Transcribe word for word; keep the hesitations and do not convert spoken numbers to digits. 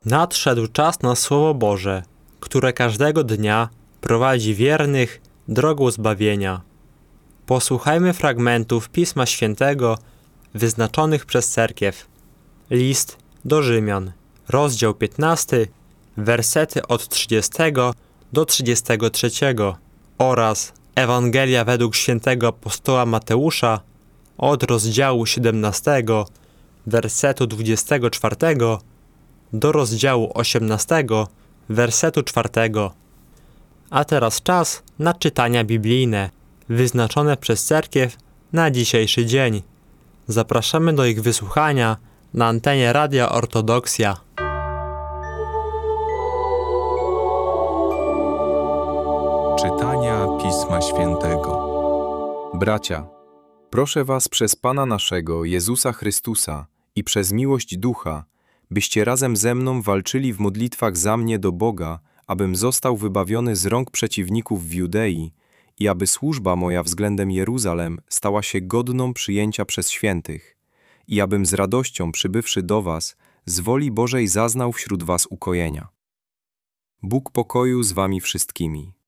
Nadszedł czas na Słowo Boże, które każdego dnia prowadzi wiernych drogą zbawienia. Posłuchajmy fragmentów Pisma Świętego wyznaczonych przez Cerkiew. List do Rzymian, rozdział piętnasty, wersety od trzydziestego do trzydziestego trzeciego oraz Ewangelia według świętego apostoła Mateusza od rozdziału siedemnastego, wersetu dwudziestego czwartego do rozdziału osiemnastego, wersetu czwartego. A teraz czas na czytania biblijne, wyznaczone przez Cerkiew na dzisiejszy dzień. Zapraszamy do ich wysłuchania na antenie Radia Ortodoksja. Czytania Pisma Świętego. Bracia, proszę was przez Pana naszego Jezusa Chrystusa i przez miłość Ducha, byście razem ze mną walczyli w modlitwach za mnie do Boga, abym został wybawiony z rąk przeciwników w Judei i aby służba moja względem Jeruzalem stała się godną przyjęcia przez świętych i abym z radością przybywszy do was z woli Bożej zaznał wśród was ukojenia. Bóg pokoju z wami wszystkimi.